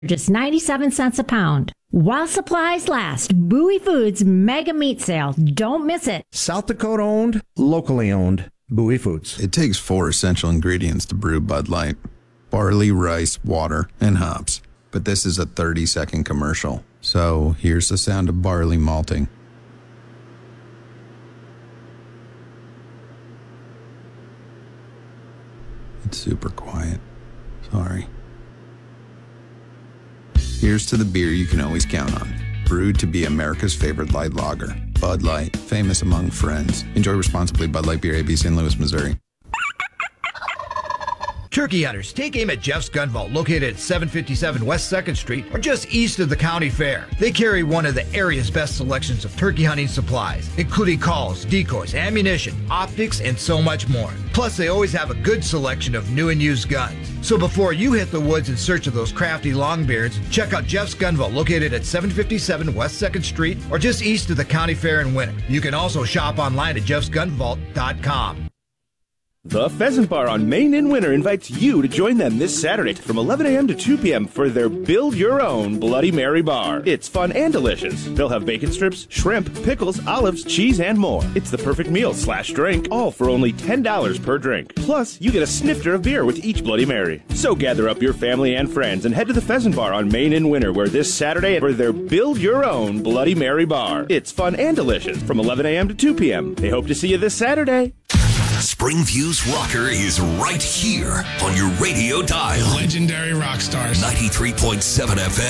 just 97 cents a pound. While supplies last, Bowie Foods Mega Meat Sale. Don't miss it. South Dakota owned, locally owned. Bowie Foods. It takes 4 essential ingredients to brew Bud Light: barley, rice, water, and hops. But this is a 30-second commercial. So here's the sound of barley malting. It's super quiet. Sorry. Here's to the beer you can always count on. Brewed to be America's favorite light lager. Bud Light, famous among friends. Enjoy responsibly. Bud Light Beer, AB, St. Louis, Missouri. Turkey hunters, take aim at Jeff's Gun Vault, located at 757 West 2nd Street, or just east of the county fair. They carry one of the area's best selections of turkey hunting supplies, including calls, decoys, ammunition, optics, and so much more. Plus, they always have a good selection of new and used guns. So before you hit the woods in search of those crafty longbeards, check out Jeff's Gun Vault, located at 757 West 2nd Street, or just east of the county fair in Winter. You can also shop online at jeffsgunvault.com. The Pheasant Bar on Main in Winter invites you to join them this Saturday from 11 a.m. to 2 p.m. for their Build Your Own Bloody Mary Bar. It's fun and delicious. They'll have bacon strips, shrimp, pickles, olives, cheese, and more. It's the perfect meal/drink, all for only $10 per drink. Plus, you get a snifter of beer with each Bloody Mary. So gather up your family and friends and head to the Pheasant Bar on Main in Winter, where this Saturday for their Build Your Own Bloody Mary Bar. It's fun and delicious from 11 a.m. to 2 p.m. They hope to see you this Saturday. Springview's Rocker is right here on your radio dial. Legendary rock stars. 93.7 FM.